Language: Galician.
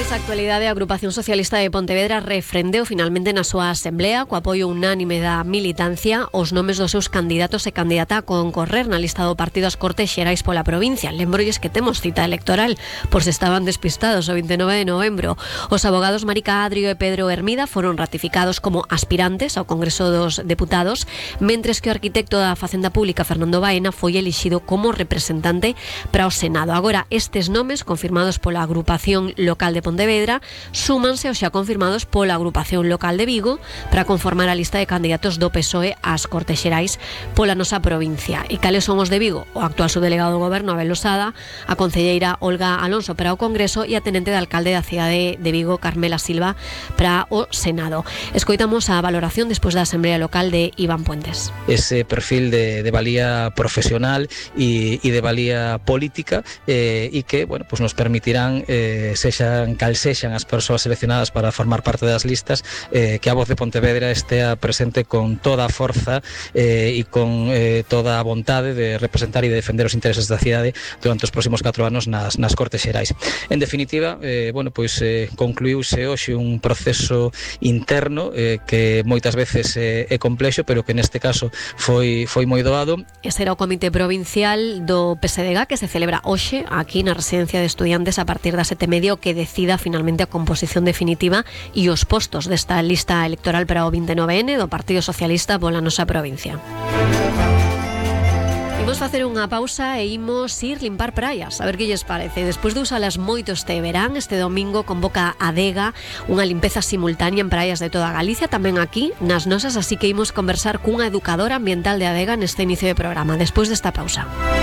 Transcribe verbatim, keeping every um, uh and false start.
Esa actualidade, a Agrupación Socialista de Pontevedra refrendeu finalmente na súa asamblea co apoio unánime da militancia os nomes dos seus candidatos e candidata a concorrer na lista do partido ás Cortes Xerais pola provincia. Lembrolles que temos cita electoral por se estaban despistados o vinte e nove de novembro. Os abogados Marica Adrio e Pedro Hermida foron ratificados como aspirantes ao Congreso dos Deputados, mentres que o arquitecto da Facenda Pública Fernando Baena foi elixido como representante para o Senado. Agora, estes nomes confirmados pola Agrupación Local de Pontevedra súmanse aos xa confirmados pola Agrupación Local de Vigo para conformar a lista de candidatos do P S O E ás Cortes Xerais pola nosa provincia. E cales son os de Vigo? O actual subdelegado do Goberno, Abel Losada, a concelleira Olga Alonso para o Congreso e a tenente de alcalde da cidade de Vigo, Carmela Silva, para o Senado. Escoitamos a valoración despois da Asamblea Local de Iván Puentes. Ese perfil de, de valía profesional e, e de valía política eh, e que, bueno, pues nos permitirán eh, sexan cal sexan as persoas seleccionadas para formar parte das listas, eh, que a voz de Pontevedra estea presente con toda a forza eh, e con eh, toda a vontade de representar e de defender os intereses da cidade durante os próximos catro anos nas, nas Cortes Xerais. En definitiva, eh, bueno, pois eh, concluíuse hoxe un proceso interno eh, que moitas veces eh, é complexo, pero que neste caso foi, foi moi doado. Este era o Comité Provincial do P S D G que se celebra hoxe aquí na Residencia de Estudiantes a partir das sete e media, que decida finalmente a composición definitiva e os postos desta lista electoral para o vinte e nove ene do Partido Socialista pola nosa provincia. Imos facer unha pausa e imos ir limpar praias, a ver que lles parece. Despois de usalas moito este verán, este domingo convoca a Adega unha limpeza simultánea en praias de toda Galicia, tamén aquí nas nosas, así que imos conversar cunha educadora ambiental de Adega neste inicio de programa, despois desta pausa.